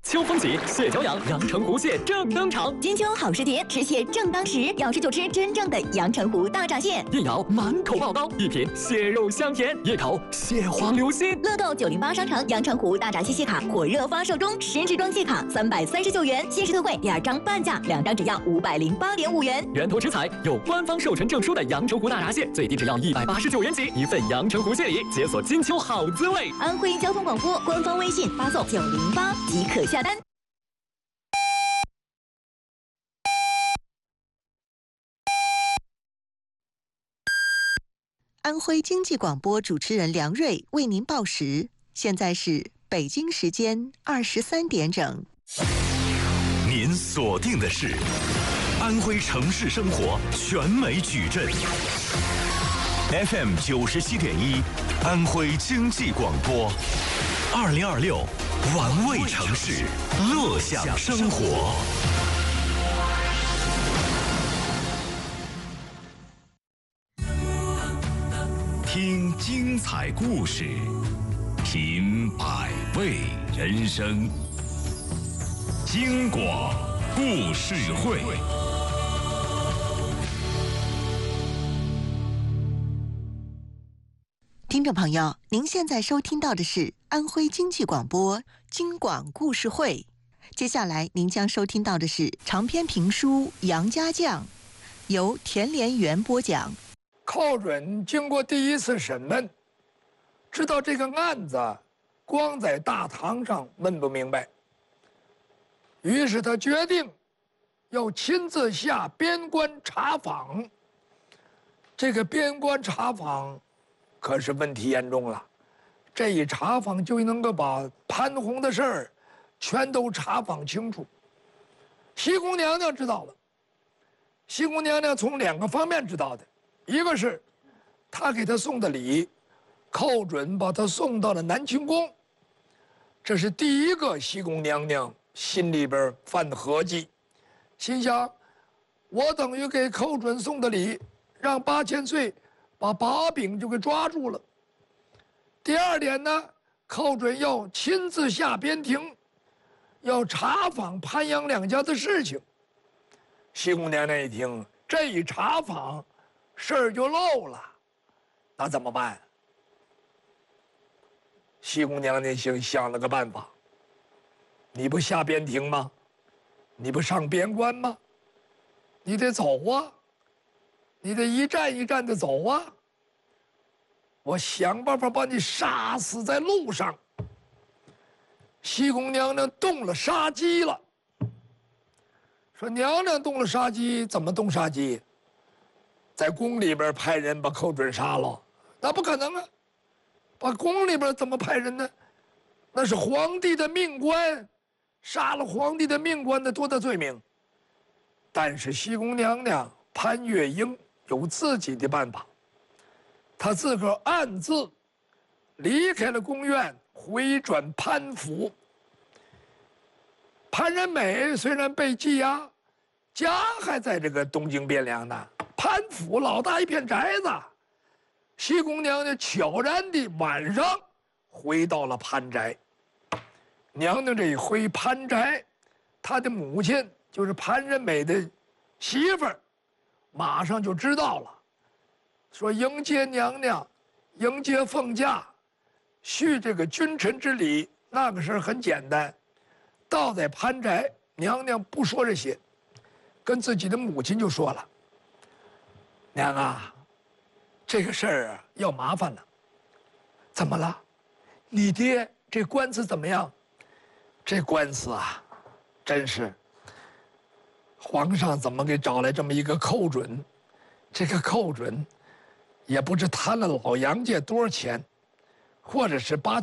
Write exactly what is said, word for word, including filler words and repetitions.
秋风起，蟹脚痒，阳澄湖蟹正登场。 金秋好时节，吃蟹正当时，要吃就吃真正的阳澄湖大闸蟹。 一咬满口爆刀，一品蟹肉香甜，一口蟹黄流心。 乐购九零八商城阳澄湖大闸蟹蟹卡火热发售中，十支装蟹卡三百三十九元，限时特惠第二张半价，两张只要五百零八点五元。 源头食材有官方授权证书的阳澄湖大闸蟹，最低只要一百八十九元起，一份阳澄湖蟹礼，解锁金秋好滋味。 安徽交通广播官方微信发送九零八即可下单。 安徽经济广播主持人梁瑞为您报时，现在是北京时间二十三点整。 您锁定的是安徽城市生活全美矩阵 F M 九十七点一，安徽经济广播，二零二六玩味城市，乐享生活。听精彩故事，品百味人生。京广故事会。 听众朋友，您现在收听到的是安徽经济广播京广故事会。接下来您将收听到的是长篇评书《杨家将》，由田连元播讲。 寇准经过第一次审问，知道这个案子光在大堂上问不明白，于是他决定要亲自下边关查访。这个边关查访可是问题严重了，这一查访就能够把潘洪的事儿全都查访清楚。西宫娘娘知道了，西宫娘娘从两个方面知道的，一个是她给他送的礼，寇准把他送到了南清宫，这是第一个西宫娘娘心里边犯的合计，心想我等于给寇准送的礼，让八千岁把把柄就给抓住了。第二点呢，寇准要亲自下边庭，要查访潘杨两家的事情。西宫娘娘一听，这一查访事儿就漏了，那怎么办？西宫娘娘想想了个办法，你不下边庭吗？你不上边关吗？你得走啊，你得一站一站的走啊。我想办法把你杀死在路上。西宫娘娘动了杀机了，说娘娘动了杀机，怎么动杀机？在宫里边派人把寇准杀了，那不可能啊！把宫里边怎么派人呢？那是皇帝的命官，杀了皇帝的命官的多大罪名？但是西宫娘娘潘月英有自己的办法，她自个儿暗自离开了宫院，回转潘府。潘仁美虽然被羁押，家还在这个东京汴梁呢。潘府老大一片宅子，西宫娘娘悄然地晚上回到了潘宅。娘娘这一回潘宅，她的母亲就是潘仁美的媳妇儿，马上就知道了，说迎接娘娘，迎接凤驾，叙这个君臣之礼，那个事儿很简单。到在潘宅，娘娘不说这些，跟自己的母亲就说了：“娘啊，这个事儿啊要麻烦了。怎么了？你爹这官司怎么样？这官司啊，真是皇上怎么给找来这么一个寇准？这个寇准也不知贪了老杨家多少钱，或者是把